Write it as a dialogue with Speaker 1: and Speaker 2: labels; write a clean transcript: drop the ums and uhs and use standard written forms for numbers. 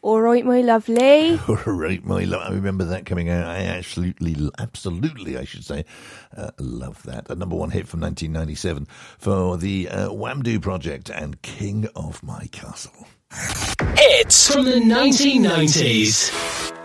Speaker 1: All right, my lovely.
Speaker 2: All right, my love. I remember that coming out. I absolutely, I should say, love that. A number one hit from 1997 for the Wham-Do Project and King of My Castle.
Speaker 3: Hits from the 1990s.